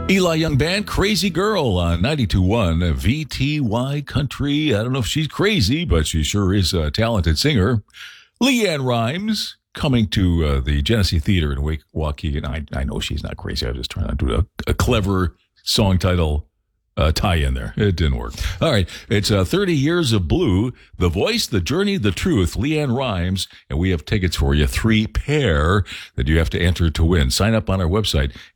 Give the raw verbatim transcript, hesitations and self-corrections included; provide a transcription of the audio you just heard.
Eli Young Band, Crazy Girl on ninety-two point one V T Y Country. I don't know if she's crazy, but she sure is a talented singer. Leanne Rimes coming to uh, the Genesee Theater in Wake Waukegan. I, I know she's not crazy. I was just trying to do a, a clever song title uh, tie in there. It didn't work. All right. It's uh, thirty Years of Blue, The Voice, The Journey, The Truth, Leanne Rimes. And we have tickets for you, three pair that you have to enter to win. Sign up on our website.